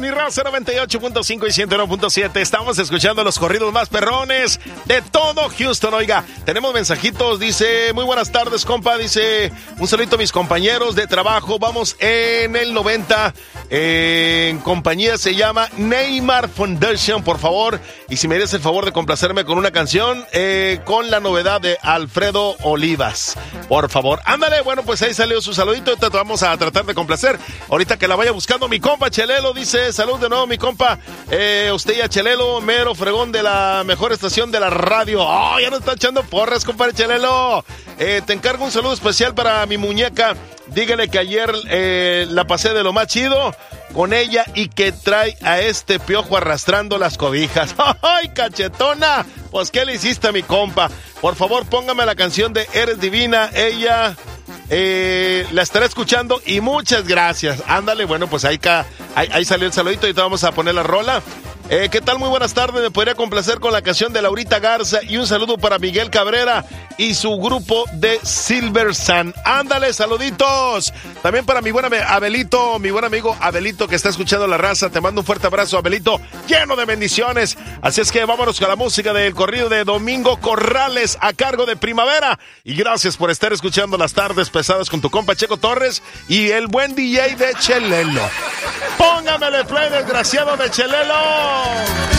mi raza 98.5 y 101.7. Estamos escuchando los corridos más perrones de todo Houston. Oiga, tenemos mensajitos. Dice, muy buenas tardes, compa. Dice, un saludito a mis compañeros de trabajo. Vamos en el 90. En compañía se llama Neymar Foundation, por favor. Y si me harías el favor de complacerme con una canción, con la novedad de Alfredo Olivas, por favor. Ándale, bueno, pues ahí salió su saludito. Ahorita te vamos a tratar de complacer. Ahorita que la vaya buscando mi compa Chelelo. Dice, salud de nuevo mi compa. Usted y a Chelelo, mero fregón de la mejor estación de la radio. Oh, ya nos está echando porras, compadre Chelelo. Te encargo un saludo especial para mi muñeca. Dígale que ayer la pasé de lo más chido con ella y que trae a este piojo arrastrando las cobijas. ¡Ay, cachetona! Pues, ¿qué le hiciste a mi compa? Por favor, póngame la canción de Eres Divina. Ella la estará escuchando y muchas gracias. Ándale, bueno, pues ahí salió el saludito y te vamos a poner la rola. ¿Qué tal? Muy buenas tardes. Me podría complacer con la canción de Laurita Garza y un saludo para Miguel Cabrera y su grupo de Silver Sun. Ándale, saluditos. También para mi buen Abelito, mi buen amigo Abelito que está escuchando la raza. Te mando un fuerte abrazo, Abelito, lleno de bendiciones. Así es que vámonos con la música del corrido de Domingo Corrales a cargo de Primavera. Y gracias por estar escuchando las tardes pesadas con tu compa Checo Torres y el buen DJ de Chelelo. Póngamele play, desgraciado de Chelelo.